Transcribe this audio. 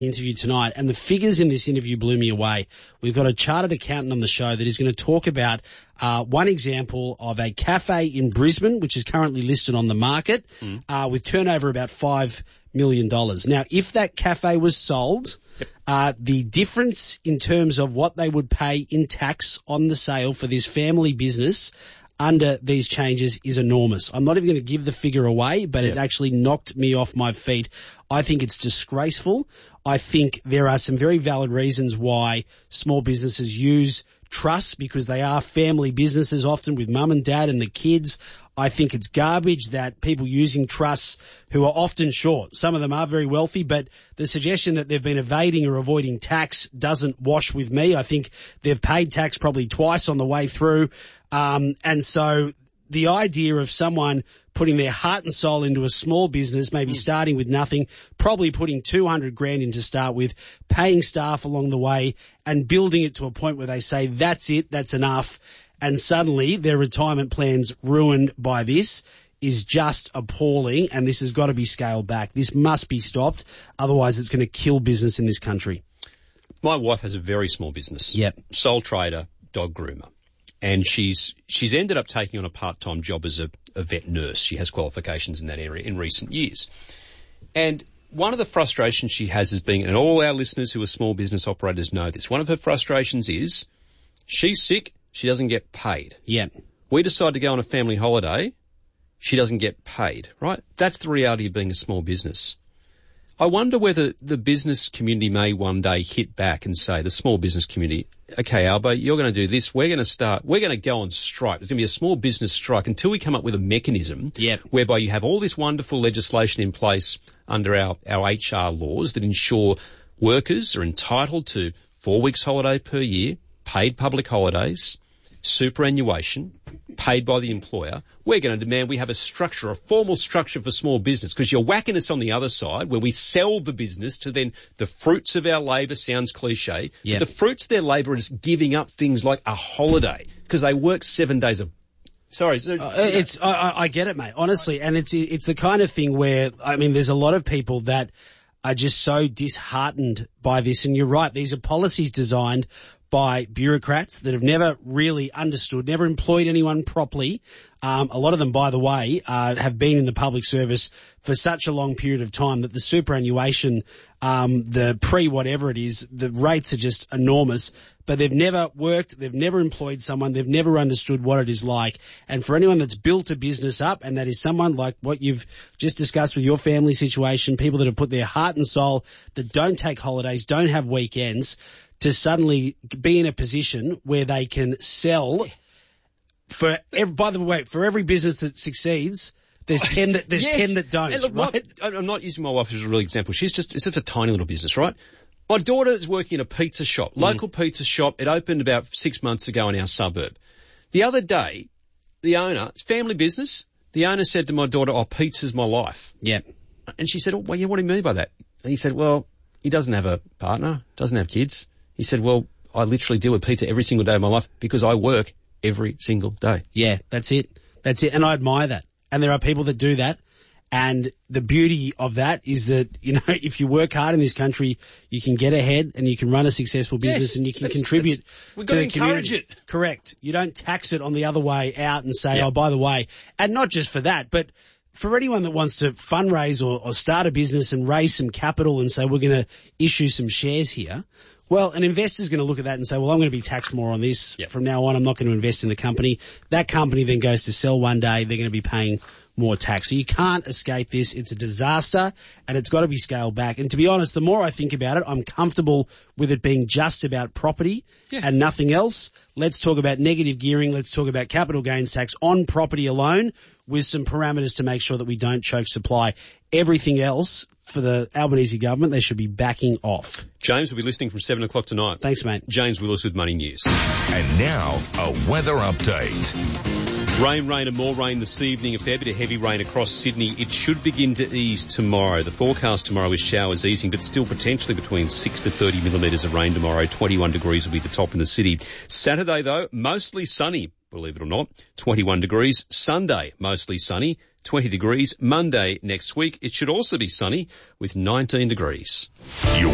interview tonight, and the figures in this interview blew me away. We've got a chartered accountant on the show that is going to talk about one example of a cafe in Brisbane, which is currently listed on the market, with turnover about $5 million. Now, if that cafe was sold, the difference in terms of what they would pay in tax on the sale for this family business under these changes is enormous. I'm not even going to give the figure away, but it actually knocked me off my feet. I think it's disgraceful. I think there are some very valid reasons why small businesses use trusts, because they are family businesses often with mum and dad and the kids. I think it's garbage that people using trusts who are often short, some of them are very wealthy, but the suggestion that they've been evading or avoiding tax doesn't wash with me. I think they've paid tax probably twice on the way through. And so the idea of someone putting their heart and soul into a small business, maybe starting with nothing, probably putting $200,000 in to start with, paying staff along the way and building it to a point where they say, that's it, that's enough. And suddenly their retirement plan's ruined by this is just appalling. And this has got to be scaled back. This must be stopped. Otherwise it's going to kill business in this country. My wife has a very small business. Yep. Sole trader, dog groomer. And she's ended up taking on a part-time job as a vet nurse. She has qualifications in that area in recent years. And one of the frustrations she has being, and all our listeners who are small business operators know this, one of her frustrations is she's sick, she doesn't get paid. Yeah. We decide to go on a family holiday, she doesn't get paid, right? That's the reality of being a small business. I wonder whether the business community may one day hit back and say, the small business community, okay, Albo, you're going to do this. We're going to go on strike. There's going to be a small business strike until we come up with a mechanism whereby you have all this wonderful legislation in place under our HR laws that ensure workers are entitled to 4 weeks holiday per year, paid public holidays, superannuation, paid by the employer. We're going to demand we have a structure, a formal structure for small business, because you're whacking us on the other side where we sell the business to then the fruits of our labour. Sounds cliche. But the fruits of their labour is giving up things like a holiday because they work 7 days a Sorry. I get it, mate, honestly. And it's the kind of thing where, I mean, there's a lot of people that are just so disheartened by this. And you're right, these are policies designed by bureaucrats that have never really understood, never employed anyone properly. A lot of them, by the way, have been in the public service for such a long period of time that the superannuation, the pre-whatever it is, the rates are just enormous. But they've never worked, they've never employed someone, they've never understood what it is like. And for anyone that's built a business up, and that is someone like what you've just discussed with your family situation, people that have put their heart and soul, that don't take holidays, don't have weekends, to suddenly be in a position where they can sell for every business that succeeds, there's 10 that 10 that don't. And look, right? I'm not using my wife as a real example. It's just a tiny little business, right? My daughter is working in a pizza shop, local pizza shop. It opened about 6 months ago in our suburb. The other day, the owner, it's family business, the owner said to my daughter, "Oh, pizza's my life." Yeah. And she said, "Oh, well, yeah, what do you mean by that?" And he said, "Well, he doesn't have a partner, doesn't have kids." He said, "Well, I literally deal with pizza every single day of my life because I work every single day." Yeah, that's it. That's it. And I admire that. And there are people that do that. And the beauty of that is that, you know, if you work hard in this country, you can get ahead and you can run a successful business and you can contribute we've to got the to encourage community. it. Correct. You don't tax it on the other way out and say, oh, by the way, and not just for that, but for anyone that wants to fundraise or start a business and raise some capital and say, we're going to issue some shares here. Well, an investor's going to look at that and say, well, I'm going to be taxed more on this. From now on, I'm not going to invest in the company. That company then goes to sell one day. They're going to be paying more tax. So you can't escape this. It's a disaster and it's got to be scaled back. And to be honest, the more I think about it, I'm comfortable with it being just about property and nothing else. Let's talk about negative gearing. Let's talk about capital gains tax on property alone with some parameters to make sure that we don't choke supply. Everything else for the Albanese government, they should be backing off. James will be listening from 7 o'clock tonight. Thanks, mate. James Willis with Money News. And now, a weather update. Rain and more rain this evening. A fair bit of heavy rain across Sydney. It should begin to ease tomorrow. The forecast tomorrow is showers easing, but still potentially between 6 to 30 millimetres of rain tomorrow. 21 degrees will be the top in the city. Saturday, though, mostly sunny, believe it or not. 21 degrees. Sunday, mostly sunny. 20 degrees. Monday next week, it should also be sunny with 19 degrees.